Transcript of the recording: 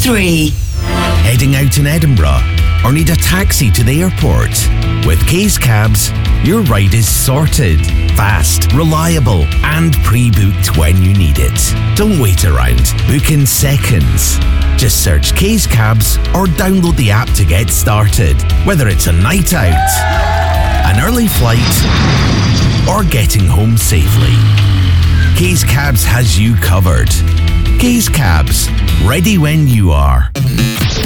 3. Heading out in Edinburgh or need a taxi to the airport? With Case Cabs, your ride is sorted, fast, reliable and pre-booked when you need it. Don't wait around. Book in seconds. Just search Case Cabs or download the app to get started. Whether it's a night out, an early flight or getting home safely, Case Cabs has you covered. Case Cabs, ready when you are.